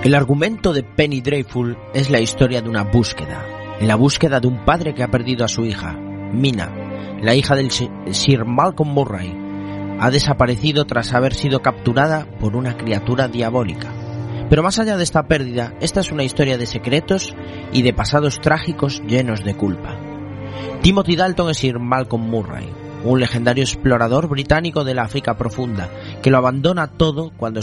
El argumento de Penny Dreadful es la historia de una búsqueda, en la búsqueda de un padre que ha perdido a su hija, Mina, la hija del Sir Malcolm Murray. Ha desaparecido tras haber sido capturada por una criatura diabólica. Pero más allá de esta pérdida, esta es una historia de secretos y de pasados trágicos llenos de culpa. Timothy Dalton es Sir Malcolm Murray, un legendario explorador británico de la África profunda, que lo abandona todo cuando